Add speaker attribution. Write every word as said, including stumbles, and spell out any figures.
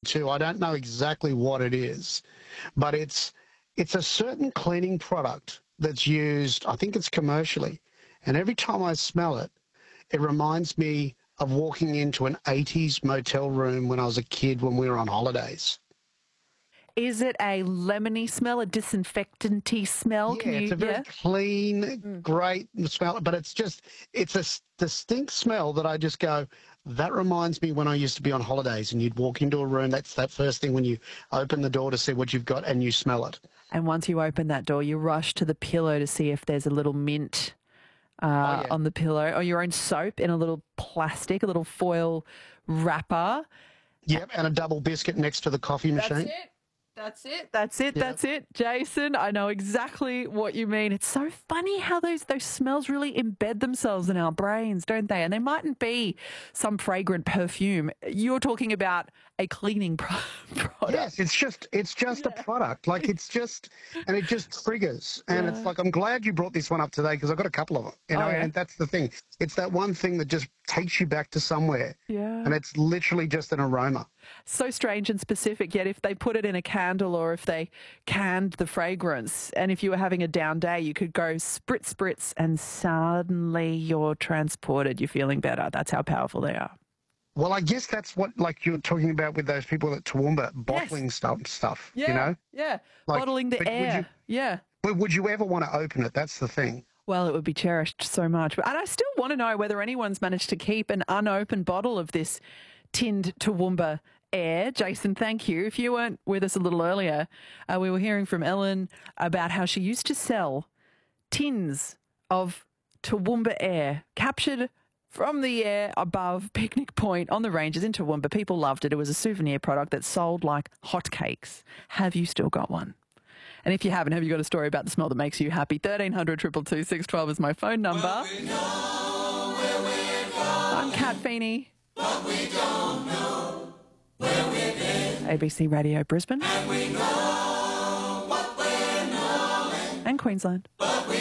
Speaker 1: too. I don't know exactly what it is, but it's it's a certain cleaning product that's used, I think it's commercially, and every time I smell it, it reminds me of walking into an eighties motel room when I was a kid when we were on holidays.
Speaker 2: Is it a lemony smell, a disinfectant-y smell?
Speaker 1: Yeah,
Speaker 2: Can
Speaker 1: it's
Speaker 2: you,
Speaker 1: a very
Speaker 2: yeah?
Speaker 1: clean,
Speaker 2: Mm.
Speaker 1: great smell, but it's just, it's a s- distinct smell that I just go, that reminds me when I used to be on holidays and you'd walk into a room, that's that first thing when you open the door to see what you've got and you smell it.
Speaker 2: And once you open that door, you rush to the pillow to see if there's a little mint uh,
Speaker 1: Oh, yeah.
Speaker 2: on the pillow, or your own soap in a little plastic, a little foil wrapper.
Speaker 1: Yep, and a double biscuit next to the coffee machine.
Speaker 2: That's it. That's it. That's it.
Speaker 1: Yeah.
Speaker 2: That's it. Jason, I know exactly what you mean. It's so funny how those those smells really embed themselves in our brains, don't they? And they mightn't be some fragrant perfume. You're talking about a cleaning pro- product.
Speaker 1: Yes, it's just it's just
Speaker 2: Yeah.
Speaker 1: a product. Like it's just and it just triggers. And
Speaker 2: Yeah.
Speaker 1: it's like I'm glad you brought this one up today because I've got a couple of them. You know,
Speaker 2: Oh, yeah.
Speaker 1: and that's the thing. It's that one thing that just takes you back to somewhere.
Speaker 2: Yeah.
Speaker 1: And it's literally just an aroma.
Speaker 2: So strange and specific, yet if they put it in a candle or if they canned the fragrance, and if you were having a down day, you could go spritz, spritz, and suddenly you're transported. You're feeling better. That's how powerful they are.
Speaker 1: Well, I guess that's what like you're talking about with those people at Toowoomba bottling
Speaker 2: Yes.
Speaker 1: stuff stuff.
Speaker 2: Yeah.
Speaker 1: You know?
Speaker 2: Yeah.
Speaker 1: Like,
Speaker 2: Bottling the
Speaker 1: but would
Speaker 2: air.
Speaker 1: you-
Speaker 2: Yeah.
Speaker 1: But would you ever want to open it? That's the thing.
Speaker 2: Well, it would be cherished so much. And I still want to know whether anyone's managed to keep an unopened bottle of this tinned Toowoomba air. Jason, thank you. If you weren't with us a little earlier, uh, we were hearing from Ellen about how she used to sell tins of Toowoomba air captured from the air above Picnic Point on the ranges in Toowoomba. People loved it. It was a souvenir product that sold like hotcakes. Have you still got one? And if you haven't, have you got a story about the smell that makes you happy? thirteen hundred, two two two, six one two is my phone number.
Speaker 3: Well, we know where we're going,
Speaker 2: I'm Kat Feeney.
Speaker 3: but we don't know where we've been.
Speaker 2: A B C Radio Brisbane
Speaker 3: And we know what we're knowing,
Speaker 2: and Queensland.
Speaker 3: but